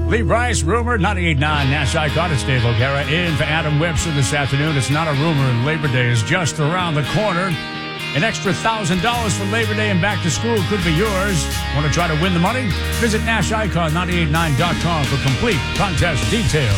Lee Bryce, rumor, 98.9 Nash Icon. It's Dave O'Gara in for Adam Webster this afternoon. It's not a rumor, and Labor Day is just around the corner. An extra $1,000 for Labor Day and back to school could be yours. Want to try to win the money? Visit NashIcon989.com for complete contest details.